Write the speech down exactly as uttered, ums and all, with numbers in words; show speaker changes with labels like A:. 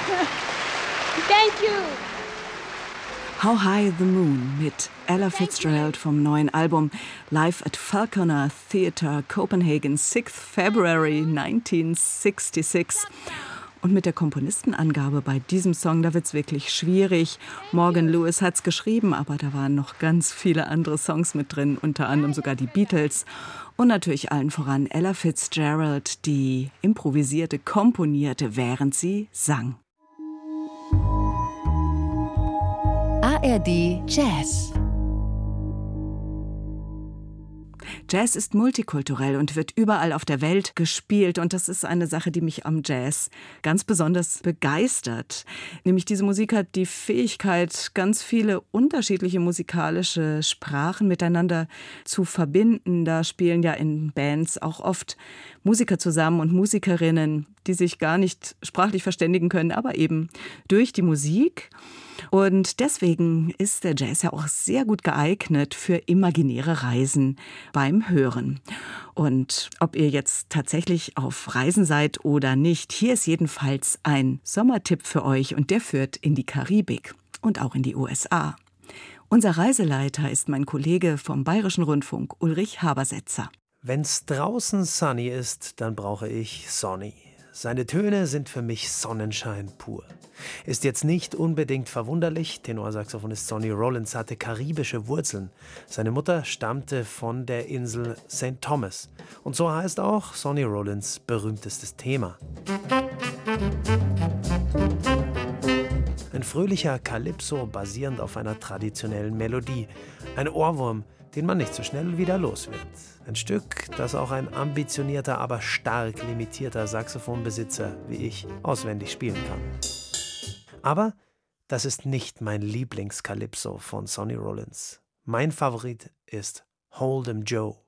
A: Thank you.
B: How High the Moon mit Ella Fitzgerald vom neuen Album Live at Falconer Theatre Copenhagen, sixth February nineteen sixty-six. Und mit der Komponistenangabe bei diesem Song, da wird's wirklich schwierig. Morgan Lewis hat's geschrieben, aber da waren noch ganz viele andere Songs mit drin, unter anderem sogar die Beatles. Und natürlich allen voran Ella Fitzgerald, die improvisierte, komponierte, während sie sang.
C: A R D Jazz.
B: Jazz ist multikulturell und wird überall auf der Welt gespielt. Und das ist eine Sache, die mich am Jazz ganz besonders begeistert. Nämlich diese Musik hat die Fähigkeit, ganz viele unterschiedliche musikalische Sprachen miteinander zu verbinden. Da spielen ja in Bands auch oft Musiker zusammen und Musikerinnen, die sich gar nicht sprachlich verständigen können, aber eben durch die Musik. Und deswegen ist der Jazz ja auch sehr gut geeignet für imaginäre Reisen beim Hören. Und ob ihr jetzt tatsächlich auf Reisen seid oder nicht, hier ist jedenfalls ein Sommertipp für euch und der führt in die Karibik und auch in die U S A. Unser Reiseleiter ist mein Kollege vom Bayerischen Rundfunk, Ulrich Habersetzer.
D: Wenn's draußen sunny ist, dann brauche ich Sonny. Seine Töne sind für mich Sonnenschein pur. Ist jetzt nicht unbedingt verwunderlich, Tenorsaxophonist Sonny Rollins hatte karibische Wurzeln. Seine Mutter stammte von der Insel Saint Thomas. Und so heißt auch Sonny Rollins berühmtestes Thema. Ein fröhlicher Calypso basierend auf einer traditionellen Melodie. Ein Ohrwurm, den man nicht so schnell wieder los wird. Ein Stück, das auch ein ambitionierter, aber stark limitierter Saxophonbesitzer wie ich auswendig spielen kann. Aber das ist nicht mein Lieblings-Calypso von Sonny Rollins. Mein Favorit ist Hold'em Joe.